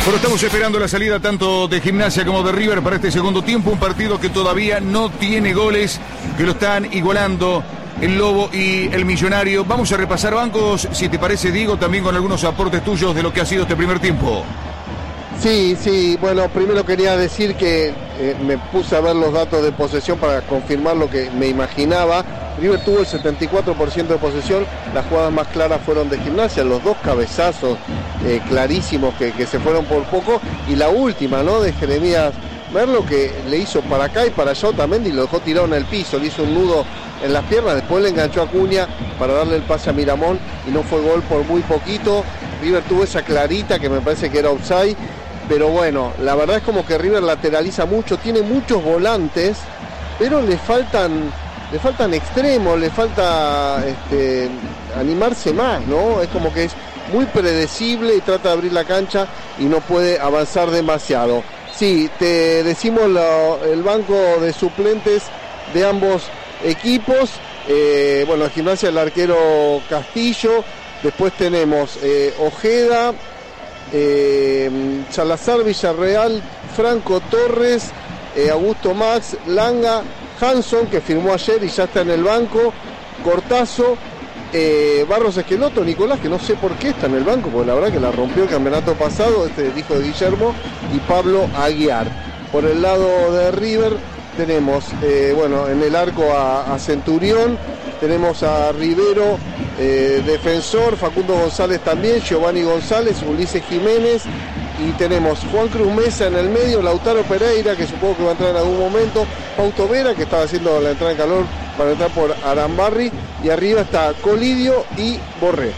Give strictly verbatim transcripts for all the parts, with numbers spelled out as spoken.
Bueno, estamos esperando la salida tanto de Gimnasia como de River para este segundo tiempo, un partido que todavía no tiene goles, que lo están igualando el Lobo y el Millonario. Vamos a repasar bancos, si te parece, Diego, también con algunos aportes tuyos de lo que ha sido este primer tiempo. Sí, sí, bueno, primero quería decir que eh, me puse a ver los datos de posesión para confirmar lo que me imaginaba. River tuvo el setenta y cuatro por ciento de posesión, las jugadas más claras fueron de Gimnasia, los dos cabezazos eh, clarísimos que, que se fueron por poco, y la última, ¿no?, de Jeremías Merlo, que le hizo para acá y para allá Otamendi y lo dejó tirado en el piso, le hizo un nudo en las piernas, después le enganchó a Acuña para darle el pase a Miramón y no fue gol por muy poquito. River tuvo esa clarita que me parece que era offside, pero bueno, la verdad es como que River lateraliza mucho, tiene muchos volantes, pero le faltan... le faltan extremos, le falta este, animarse más, ¿no? Es como que es muy predecible y trata de abrir la cancha y no puede avanzar demasiado. Sí, te decimos lo, el banco de suplentes de ambos equipos. Eh, bueno, en Gimnasia el arquero Castillo, después tenemos eh, Ojeda, eh, Salazar, Villarreal, Franco Torres, eh, Augusto Max, Langa, Hanson, que firmó ayer y ya está en el banco, Cortazo, eh, Barros Esqueloto, Nicolás, que no sé por qué está en el banco, porque la verdad que la rompió el campeonato pasado, este el hijo de Guillermo, y Pablo Aguiar. Por el lado de River tenemos, eh, bueno, en el arco a, a Centurión, tenemos a Rivero, eh, defensor, Facundo González también, Giovanni González, Ulises Jiménez, y tenemos Juan Cruz Mesa en el medio, Lautaro Pereira, que supongo que va a entrar en algún momento, Pauto Vera, que estaba haciendo la entrada en calor para entrar por Arambarri, y arriba está Colidio y Borré.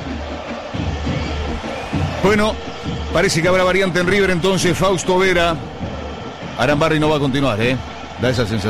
Bueno, parece que habrá variante en River entonces, Fausto Vera. Arambarri no va a continuar, ¿eh? Da esa sensación.